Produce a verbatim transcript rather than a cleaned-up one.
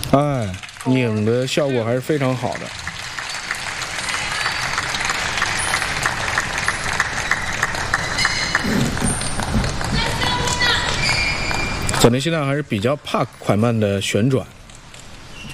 哎，拧的效果还是非常好的。小林现在还是比较怕快慢的旋转。